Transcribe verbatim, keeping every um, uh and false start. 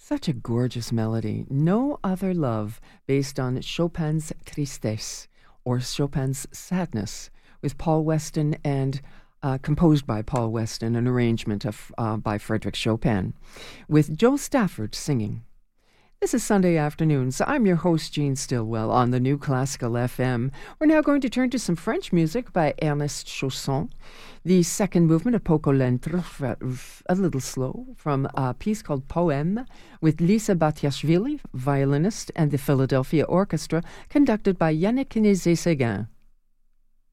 Such a gorgeous melody. No Other Love, based on Chopin's Tristesse, or Chopin's Sadness, with Paul Weston and uh, composed by Paul Weston, an arrangement of, uh, by Frederick Chopin, with Joe Stafford singing. This is Sunday afternoon, so I'm your host, Jean Stillwell, on the New Classical F M. We're now going to turn to some French music by Ernest Chausson. The second movement of Poco Lento, a little slow, from a piece called Poème, with Lisa Batiashvili, violinist, and the Philadelphia Orchestra, conducted by Yannick Nézet-Séguin.